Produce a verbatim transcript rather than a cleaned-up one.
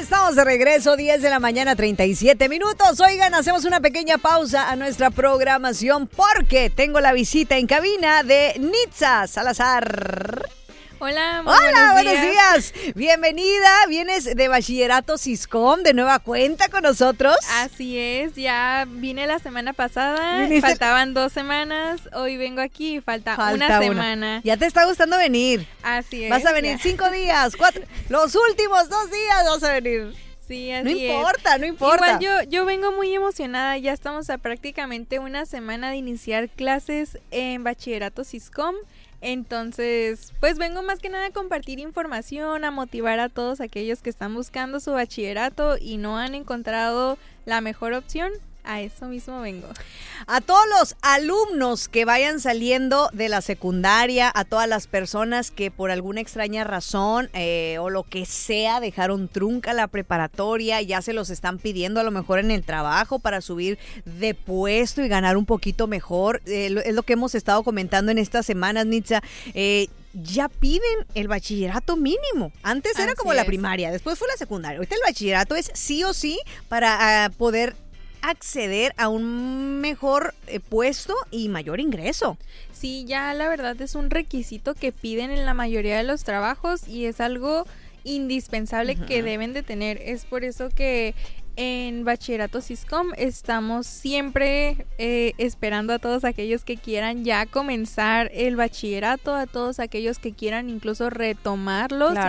Estamos de regreso, diez de la mañana, treinta y siete minutos. Oigan, hacemos una pequeña pausa a nuestra programación porque tengo la visita en cabina de Nitza Salazar. Hola, muy Hola, buenos días. buenos días. Bienvenida. Vienes de Bachillerato Siscom, de nueva cuenta con nosotros. Así es, ya vine la semana pasada, ¿Viniste? Faltaban dos semanas, hoy vengo aquí y falta, Falta una semana. Ya te está gustando venir. Así es. Vas a venir ya. cinco días, cuatro, los últimos dos días vas a venir. Sí, así No es. importa, no importa. Igual yo, yo vengo muy emocionada, ya estamos a prácticamente una semana de iniciar clases en Bachillerato Siscom. Entonces, pues vengo más que nada a compartir información, a motivar a todos aquellos que están buscando su bachillerato y no han encontrado la mejor opción. A eso mismo vengo. A todos los alumnos que vayan saliendo de la secundaria, a todas las personas que por alguna extraña razón eh, o lo que sea dejaron trunca la preparatoria, ya se los están pidiendo a lo mejor en el trabajo para subir de puesto y ganar un poquito mejor. Eh, lo, es lo que hemos estado comentando en estas semanas, Nitza. Eh, ya piden el bachillerato mínimo. Antes era Así como la es. primaria, después fue la secundaria. Ahorita el bachillerato es sí o sí para uh, poder acceder a un mejor eh, puesto y mayor ingreso. Sí, ya la verdad es un requisito que piden en la mayoría de los trabajos y es algo indispensable uh-huh. que deben de tener. Es por eso que en Bachillerato Siscom estamos siempre eh, esperando a todos aquellos que quieran ya comenzar el bachillerato, a todos aquellos que quieran incluso retomarlo. Claro.